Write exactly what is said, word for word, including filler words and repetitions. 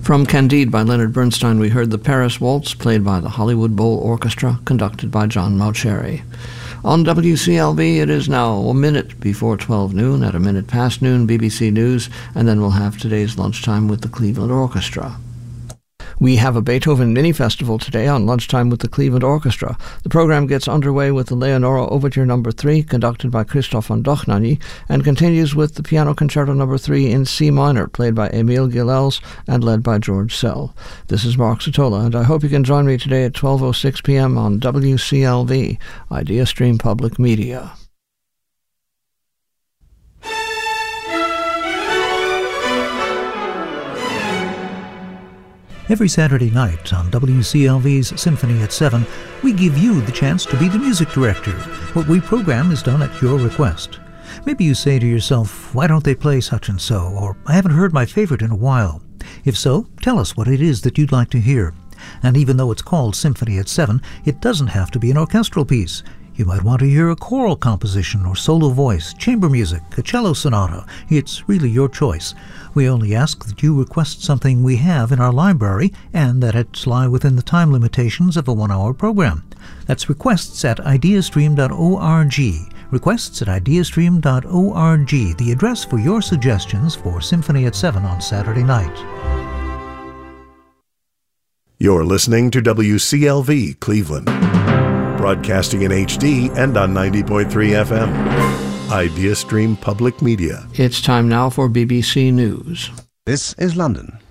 From Candide by Leonard Bernstein, we heard the Paris Waltz, played by the Hollywood Bowl Orchestra, conducted by John Mauceri. On W C L V, it is now a minute before twelve noon. At a minute past noon, B B C News, and then we'll have today's lunchtime with the Cleveland Orchestra. We have a Beethoven mini-festival today on Lunchtime with the Cleveland Orchestra. The program gets underway with the Leonora Overture Number three, conducted by Christoph von Dochnany, and continues with the Piano Concerto Number three in C minor, played by Emil Gilels and led by George Sell. This is Mark Sotola, and I hope you can join me today at twelve oh six p.m. on W C L V, IdeaStream Public Media. Every Saturday night on W C L V's Symphony at seven, we give you the chance to be the music director. What we program is done at your request. Maybe you say to yourself, why don't they play such and so, or I haven't heard my favorite in a while. If so, tell us what it is that you'd like to hear. And even though it's called Symphony at seven, it doesn't have to be an orchestral piece. You might want to hear a choral composition or solo voice, chamber music, a cello sonata. It's really your choice. We only ask that you request something we have in our library and that it lie within the time limitations of a one-hour program. That's requests at ideastream dot org. Requests at ideastream dot org, the address for your suggestions for Symphony at seven on Saturday night. You're listening to W C L V Cleveland, broadcasting in H D and on ninety point three F M. IdeaStream Public Media. It's time now for B B C News. This is London.